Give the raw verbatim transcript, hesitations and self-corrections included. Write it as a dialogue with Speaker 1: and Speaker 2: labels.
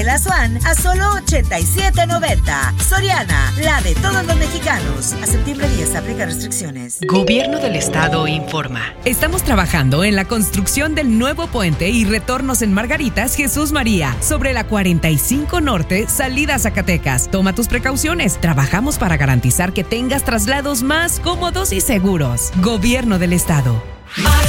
Speaker 1: Adela Swan a solo ochenta y siete noventa. Soriana, la de todos los mexicanos. A septiembre diez, aplica restricciones.
Speaker 2: Gobierno del Estado informa.
Speaker 3: Estamos trabajando en la construcción del nuevo puente y retornos en Margaritas Jesús María, sobre la cuarenta y cinco Norte, salida a Zacatecas. Toma tus precauciones. Trabajamos para garantizar que tengas traslados más cómodos y seguros. Gobierno del Estado.